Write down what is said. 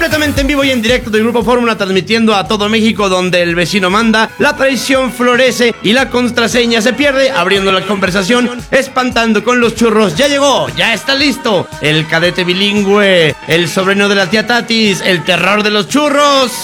Completamente en vivo y en directo del Grupo Fórmula, transmitiendo a todo México, donde el vecino manda, la traición florece y la contraseña se pierde, abriendo la conversación, espantando con los churros. Ya llegó, ya está listo, el cadete bilingüe, el sobrino de la tía Tatis, el terror de los churros.